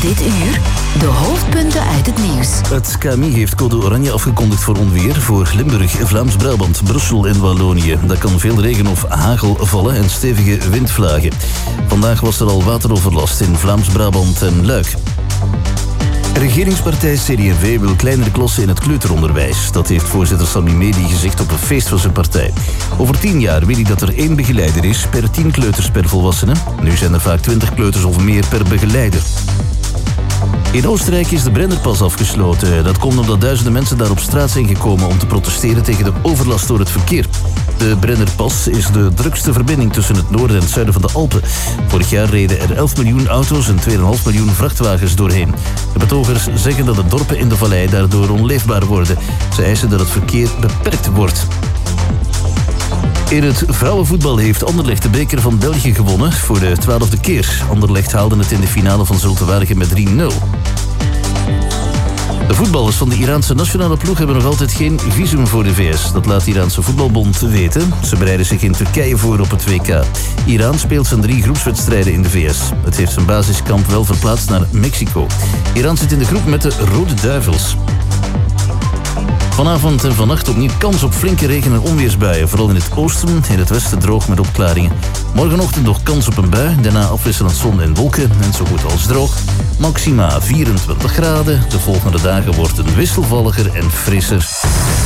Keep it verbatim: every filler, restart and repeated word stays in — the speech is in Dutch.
Dit uur de hoofdpunten uit het nieuws. Het K M I heeft code oranje afgekondigd voor onweer voor Limburg, Vlaams-Brabant, Brussel en Wallonië. Daar kan veel regen of hagel vallen en stevige windvlagen. Vandaag was er al wateroverlast in Vlaams-Brabant en Luik. Regeringspartij C D en V wil kleinere klassen in het kleuteronderwijs. Dat heeft voorzitter Sami Medi gezegd op een feest van zijn partij. Over tien jaar wil hij dat er één begeleider is per tien kleuters per volwassene. Nu zijn er vaak twintig kleuters of meer per begeleider. In Oostenrijk is de Brennerpas afgesloten. Dat komt omdat duizenden mensen daar op straat zijn gekomen om te protesteren tegen de overlast door het verkeer. De Brennerpas is de drukste verbinding tussen het noorden en het zuiden van de Alpen. Vorig jaar reden er elf miljoen auto's en twee komma vijf miljoen vrachtwagens doorheen. De betogers zeggen dat de dorpen in de vallei daardoor onleefbaar worden. Ze eisen dat het verkeer beperkt wordt. In het vrouwenvoetbal heeft Anderlecht de beker van België gewonnen voor de twaalfde keer. Anderlecht haalde het in de finale van Zulte Waregem met drie nul. De voetballers van de Iraanse nationale ploeg hebben nog altijd geen visum voor de V S. Dat laat de Iraanse voetbalbond weten. Ze bereiden zich in Turkije voor op het W K. Iran speelt zijn drie groepswedstrijden in de V S. Het heeft zijn basiskamp wel verplaatst naar Mexico. Iran zit in de groep met de Rode Duivels. Vanavond en vannacht opnieuw kans op flinke regen- en onweersbuien. Vooral in het oosten, in het westen droog met opklaringen. Morgenochtend nog kans op een bui, daarna afwisselend zon en wolken en zo goed als droog. Maxima vierentwintig graden. De volgende dagen wordt het wisselvalliger en frisser.